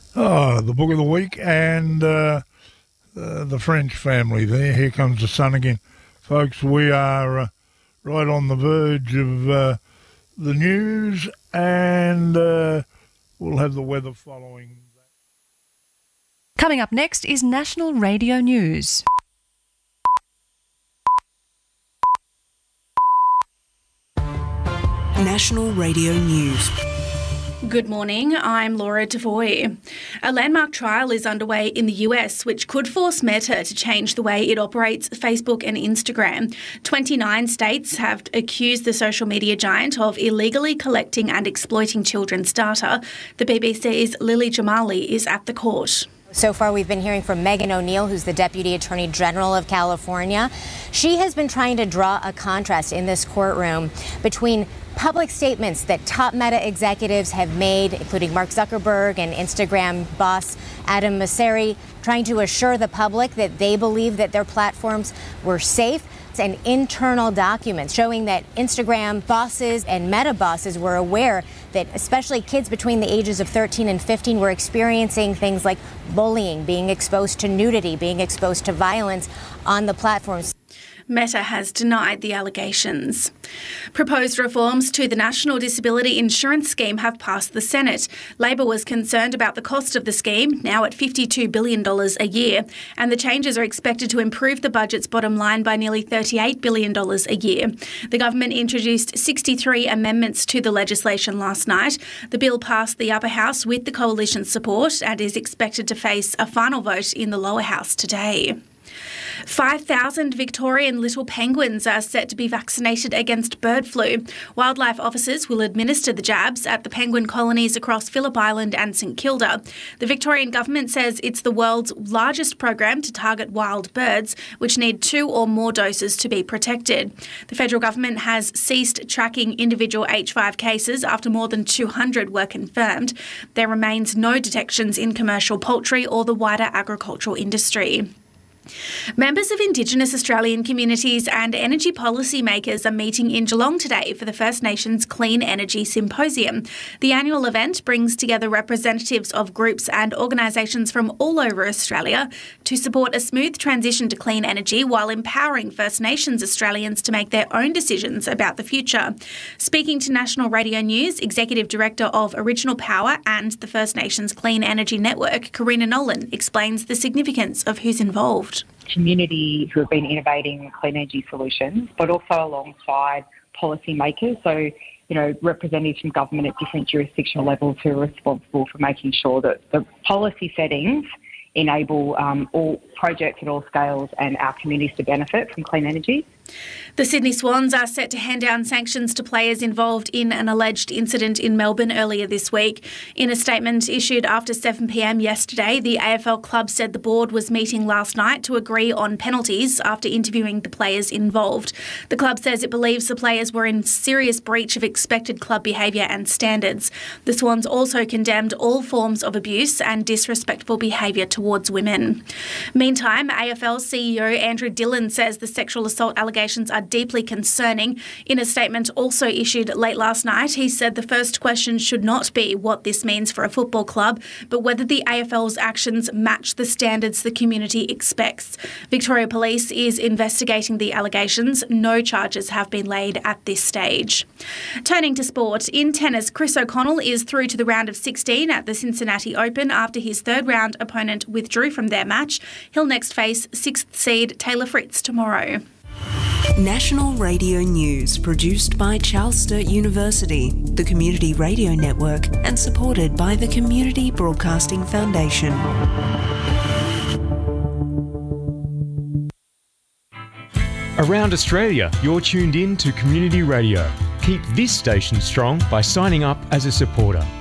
Oh, the book of the week and the French family there. Here comes the sun again. Folks, we are right on the verge of the news and we'll have the weather following. Coming up next is National Radio News. National Radio News. Good morning, I'm Laura Devoy. A landmark trial is underway in the US which could force Meta to change the way it operates Facebook and Instagram. 29 states have accused the social media giant of illegally collecting and exploiting children's data. The BBC's Lily Jamali is at the court. So far, we've been hearing from Megan O'Neill, who's the Deputy Attorney General of California. She has been trying to draw a contrast in this courtroom between public statements that top Meta executives have made, including Mark Zuckerberg and Instagram boss Adam Mosseri, trying to assure the public that they believe that their platforms were safe, and internal documents showing that Instagram bosses and Meta bosses were aware that especially kids between the ages of 13 and 15 were experiencing things like bullying, being exposed to nudity, being exposed to violence on the platforms. Meta has denied the allegations. Proposed reforms to the National Disability Insurance Scheme have passed the Senate. Labor was concerned about the cost of the scheme, now at $52 billion a year, and the changes are expected to improve the budget's bottom line by nearly $38 billion a year. The government introduced 63 amendments to the legislation last night. The bill passed the upper house with the coalition's support and is expected to face a final vote in the lower house today. 5,000 Victorian little penguins are set to be vaccinated against bird flu. Wildlife officers will administer the jabs at the penguin colonies across Phillip Island and St Kilda. The Victorian government says it's the world's largest program to target wild birds, which need 2 or more doses to be protected. The federal government has ceased tracking individual H5 cases after more than 200 were confirmed. There remains no detections in commercial poultry or the wider agricultural industry. Members of Indigenous Australian communities and energy policy makers are meeting in Geelong today for the First Nations Clean Energy Symposium. The annual event brings together representatives of groups and organisations from all over Australia to support a smooth transition to clean energy while empowering First Nations Australians to make their own decisions about the future. Speaking to National Radio News, Executive Director of Original Power and the First Nations Clean Energy Network, Karina Nolan, explains the significance of who's involved. Community who have been innovating clean energy solutions, but also alongside policymakers. So, representatives from government at different jurisdictional levels who are responsible for making sure that the policy settings enable all projects at all scales and our communities to benefit from clean energy. The Sydney Swans are set to hand down sanctions to players involved in an alleged incident in Melbourne earlier this week. In a statement issued after 7 p.m. yesterday, the AFL club said the board was meeting last night to agree on penalties after interviewing the players involved. The club says it believes the players were in serious breach of expected club behaviour and standards. The Swans also condemned all forms of abuse and disrespectful behaviour towards women. Meantime, AFL CEO Andrew Dillon says the sexual assault allegations are deeply concerning. In a statement also issued late last night, he said the first question should not be what this means for a football club, but whether the AFL's actions match the standards the community expects. Victoria Police is investigating the allegations. No charges have been laid at this stage. Turning to sport, in tennis, Chris O'Connell is through to the round of 16 at the Cincinnati Open after his third-round opponent withdrew from their match. He'll next face 6th seed Taylor Fritz tomorrow. National Radio News, produced by Charles Sturt University, the Community Radio Network, and supported by the Community Broadcasting Foundation. Around Australia, you're tuned in to Community Radio. Keep this station strong by signing up as a supporter.